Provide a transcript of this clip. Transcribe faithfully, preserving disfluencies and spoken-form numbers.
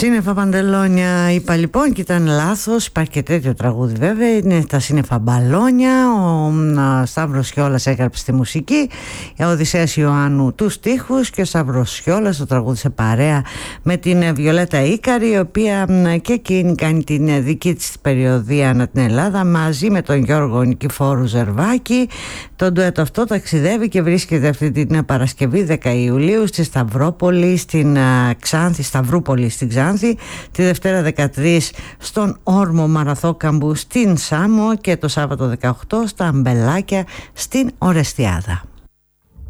Σύννεφα παντελόνια είπα λοιπόν και ήταν λάθος. Υπάρχει και τέτοιο τραγούδι βέβαια. Είναι τα σύννεφα μπαλόνια. Ο Σταύρος Σιόλας έγραψε τη μουσική, ο Οδυσσέας Ιωάννου τους στίχους και ο Σταύρος Σιόλας το τραγούδισε παρέα με την Βιολέτα Ίκαρη, η οποία και εκείνη κάνει την δική της περιοδία ανά την Ελλάδα μαζί με τον Γιώργο Νικηφόρου Ζερβάκη. Το ντουέτο αυτό ταξιδεύει και βρίσκεται αυτή την Παρασκευή δέκα Ιουλίου στη Σταυρόπολη, στην Ξάνθη, Σταυρούπολη στην Ξάνθη, τη Δευτέρα δεκατρείς στον Όρμο Μαραθόκαμπου στην Σάμο και το Σάββατο δεκαοκτώ στα Αμπελάκια στην Ορεστιάδα.